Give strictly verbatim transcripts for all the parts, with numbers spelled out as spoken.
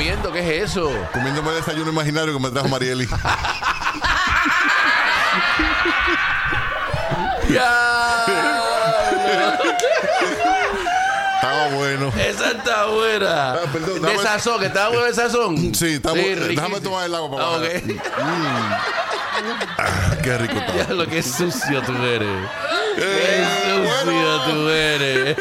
comiendo? ¿Qué es eso? Comiéndome el desayuno imaginario que me trajo Marieli. Ya. Estaba bueno. Esa está buena. Ah, perdón, de dame... sazón, ¿estaba bueno de sazón? Sí, está sí, bueno. Déjame tomar el agua para ah, bajar. okay. Mm. Ah, qué rico está. Ya lo que sucio tú eres. Eh, Qué sucio bueno. tú eres.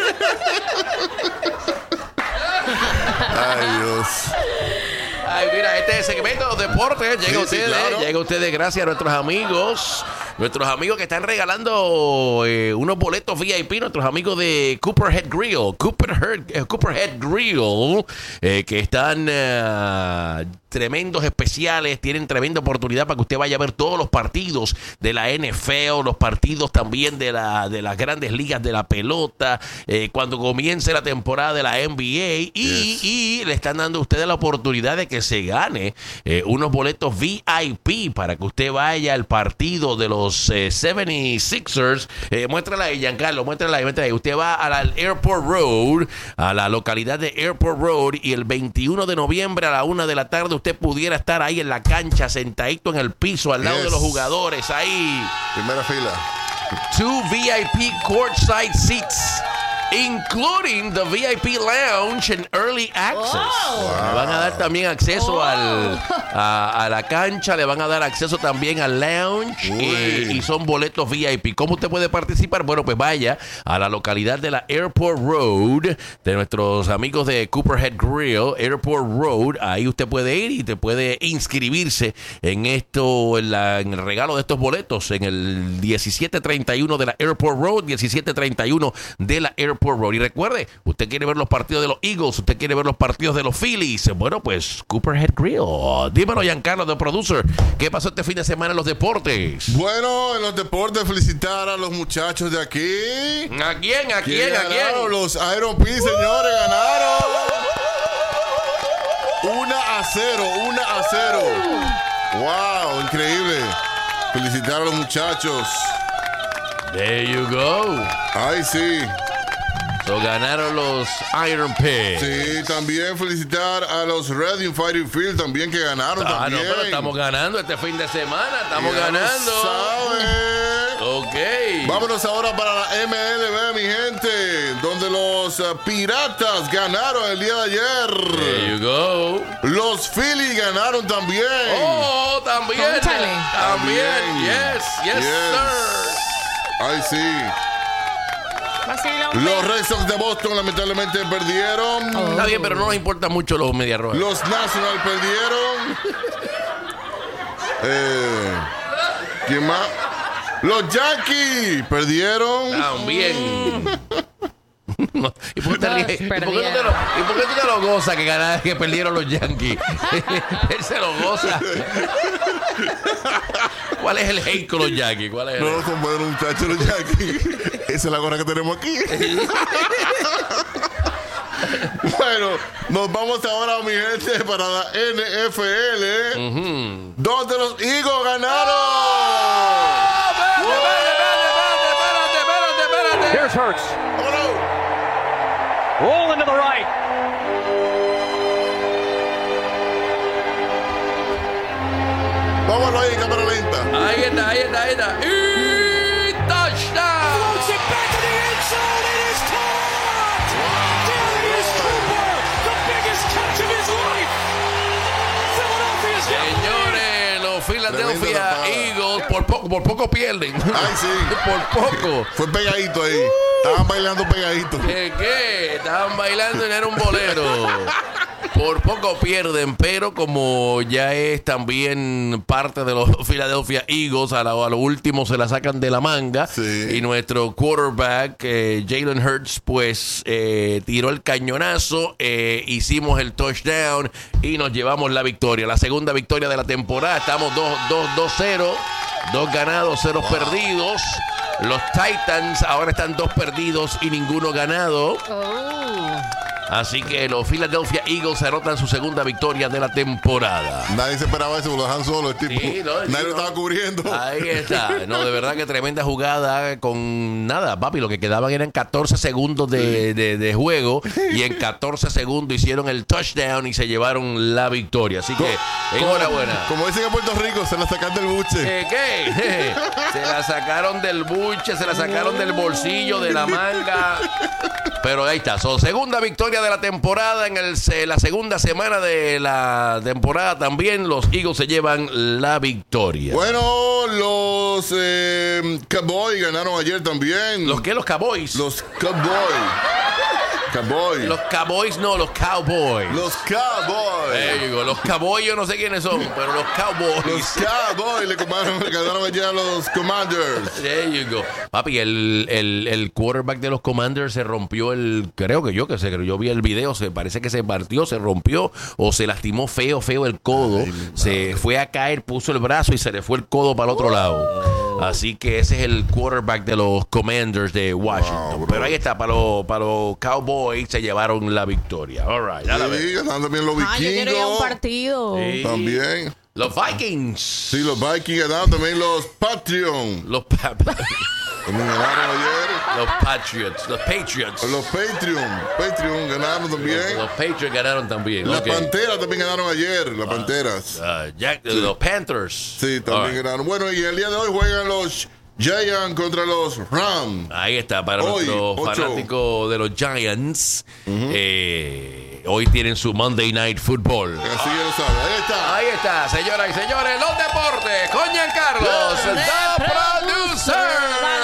Ay, Dios. Ay, mira, este segmento de los deportes llega Sí, a ustedes, sí, claro. llega a ustedes gracias a nuestros amigos, nuestros amigos que están regalando eh, unos boletos V I P, nuestros amigos de Cooperhead Grill, Cooperhead, eh, Cooperhead Grill, eh, que están eh, tremendos especiales, tienen tremenda oportunidad para que usted vaya a ver todos los partidos de la N F L, los partidos también de, la, de las grandes ligas de la pelota, eh, cuando comience la temporada de la N B A y, Yes. y le están dando a usted la oportunidad de que se gane eh, unos boletos V I P para que usted vaya al partido de los eh, setenta y seis ers. Eh, muéstrala ahí, Giancarlo, muéstrala ahí, muéstrala ahí. Usted va a la Airport Road, a la localidad de Airport Road, y el veintiuno de noviembre a la una de la tarde usted pudiera estar ahí en la cancha, sentadito en el piso, al lado Yes. de los jugadores, ahí. Primera fila. Two V I P courtside seats, including the V I P lounge and early access. Wow. Le van a dar también acceso Wow. al, a, a la cancha, le van a dar acceso también al lounge eh, y son boletos V I P. ¿Cómo usted puede participar? Bueno, pues vaya a la localidad de la Airport Road, de nuestros amigos de Cooperhead Grill, Airport Road. Ahí usted puede ir y te puede inscribirse en esto, en, la, en el regalo de estos boletos, en el diecisiete treinta y uno de la Airport Road, diecisiete treinta y uno de la Airport Road. Y recuerde, usted quiere ver los partidos de los Eagles, usted quiere ver los partidos de los Phillies. Bueno, pues Cooperhead Grill. Dímelo, Giancarlo, de producer, ¿qué pasó este fin de semana en los deportes? Bueno, en los deportes, felicitar a los muchachos de aquí. ¿A quién? ¿A Que quién? ¿A ganaron, quién? los Iron P, señores, ganaron. Una a cero, una a cero. Wow, increíble. Felicitar a los muchachos. There you go. Ay, sí. So ganaron los Iron Pigs. Sí, también felicitar a los Reading Fighting Field también que ganaron Ah, también. no, pero estamos ganando este fin de semana. Estamos Ya lo ganando. sabe. Ok. Vámonos ahora para la M L B, mi gente, donde los uh, Piratas ganaron el día de ayer. There you go. Los Phillies ganaron también. Oh, también. Cónchale. También. También. Yes, yes, Yes. sir. Ay, sí. Vacilón. Los Red Sox de Boston lamentablemente perdieron. Oh. Está bien, pero no nos importan mucho los Media Rojas. Los Nationals perdieron. eh, ¿Quién más? Los Yankees perdieron. También. No. ¿Y por qué te Los ríes? ¿Y por qué tú te perdieron. lo, ¿y por qué tú te lo gozas que ganaron, que perdieron los Yankees? Él se lo goza. ¿Cuál es el hate con los Yankees? ¿Cuál es el No hate? nos compadre, muchachos, los Yankees. Esa es la gorra que tenemos aquí. Bueno, nos vamos ahora, mi gente, para la N F L, Uh-huh. donde los Eagles ganaron. Espérate, espérate, espérate, espérate. Here's Hurts. ¡Vámonos! Roll into the right. Vámonos ahí, cámara lenta. Ahí está, ahí está, ahí está. Y touchdown. Señores, los Philadelphia Tremenda tapada. Eagles por poco, por poco pierden. Ay, sí. Por poco. Fue pegadito ahí. Estaban bailando pegadito. ¿Qué, qué? Estaban bailando y era un bolero. Por poco pierden, pero como ya es también parte de los Philadelphia Eagles, a lo, a lo último se la sacan de la manga. Sí. Y nuestro quarterback, eh, Jalen Hurts, pues eh, tiró el cañonazo, eh, hicimos el touchdown y nos llevamos la victoria. La segunda victoria de la temporada. Estamos dos cero, dos ganados, cero perdidos. Los Titans ahora están dos perdidos y ninguno ganado. Oh. Así que los Philadelphia Eagles anotan su segunda victoria de la temporada. Nadie se esperaba eso, lo dejan solo el tipo. Sí, no, Nadie sí, lo no. estaba cubriendo. Ahí está. No, de verdad que tremenda jugada con nada, papi. Lo que quedaban eran catorce segundos de, de, de juego y en catorce segundos hicieron el touchdown y se llevaron la victoria. Así que, enhorabuena. Como dicen en Puerto Rico, se la sacan del buche. Eh, ¿Qué? Se la sacaron del buche, se la sacaron del bolsillo, de la manga. Pero ahí está. So, segunda victoria de la temporada. En el, la segunda semana de la temporada también los Eagles se llevan la victoria. Bueno, los eh, Cowboys ganaron ayer también. ¿Los qué? Los Cowboys. Los Cowboys. Cowboys. Los Cowboys no, los Cowboys. Los Cowboys. There you go. Los Cowboys yo no sé quiénes son, pero los Cowboys. Los Cowboys le, comaron, le ganaron ayer a los Commanders. There you go. Papi, el, el, el quarterback de los Commanders se rompió el... Creo que yo, que sé, yo vi el video, se parece que se partió, se rompió o se lastimó feo, feo el codo. Ay, se fue a caer, puso el brazo y se le fue el codo para el otro lado. Así que ese es el quarterback de los Commanders de Washington. Wow, pero ahí está, para los, para los Cowboys se llevaron la victoria. All right. Sí, ganando también los vikingos. Ah, yo quiero ir a un partido. Sí. También. Los Vikings. Sí, los Vikings ganaron también los Patriots. Los Patriots. También ganaron ayer. Los Patriots. Los Patriots. Los Patriots. Patriots ganaron también. Los, los Patriots ganaron también. Las okay. Panteras también ganaron ayer. Las uh, Panteras. Uh, Jack, sí. Los Panthers. Sí, también right. ganaron. Bueno, y el día de hoy juegan los Giants contra los Rams. Ahí está, para hoy, nuestros fanáticos de los Giants. Uh-huh. eh, hoy tienen su Monday Night Football. Así ya lo saben. Ahí está. Ahí está, señoras y señores, los deportes con Giancarlos, the producer.